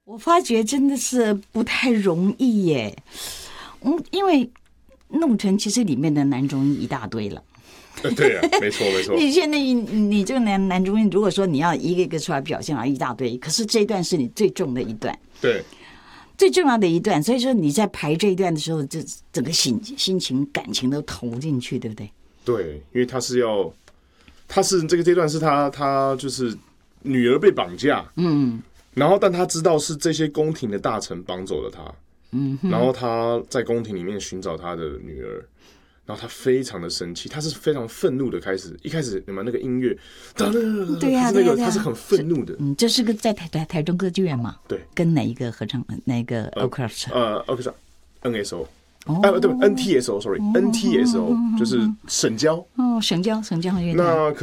我发觉真的是不太容易耶。因为弄成其实里面的男中音一大堆了。 对啊，没错没错。 你现在你这个男中音，如果说你要一个一个出来表现啊，一大堆，可是这一段是你最重的一段， 对， 最重要的一段，所以说你在排这一段的时候，就整个心情感情都投进去，对不对？ 对，因为他是这段是他就是女儿被绑架，然后但他知道是这些宫廷的大臣绑走了他，然后他在宫廷里面寻找他的女儿，然后他非常的生气，他是非常愤怒的开始，一开始你们那个音乐， 对呀， 那个他是很愤怒的， 这是个在台中歌剧院嘛， 对， 跟哪一个合唱哪一个 orchestra NSO。对 NTSO，sorry，NTSO 就是省交省交乐团。 那